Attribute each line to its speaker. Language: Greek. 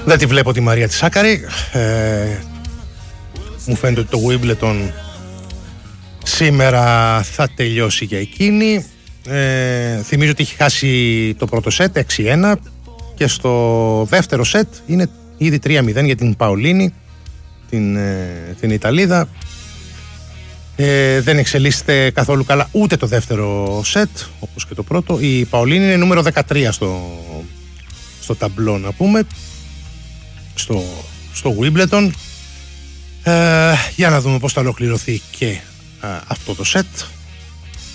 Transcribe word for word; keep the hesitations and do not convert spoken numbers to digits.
Speaker 1: Δεν τη βλέπω τη Μαρία τη Σάκαρη. Ε, μου φαίνεται ότι το Wimbledon σήμερα θα τελειώσει για εκείνη. Ε, θυμίζω ότι έχει χάσει το πρώτο σετ έξι ένα και στο δεύτερο σετ είναι ήδη τρία μηδέν για την Παολίνη, την, ε, την Ιταλίδα. Ε, δεν εξελίσσεται καθόλου καλά ούτε το δεύτερο σετ όπως και το πρώτο. Η Παολίνη είναι νούμερο δεκατρία στο, στο ταμπλό, να πούμε, στο, στο Wimbledon. Ε, για να δούμε πώς θα ολοκληρωθεί και α, αυτό το σετ.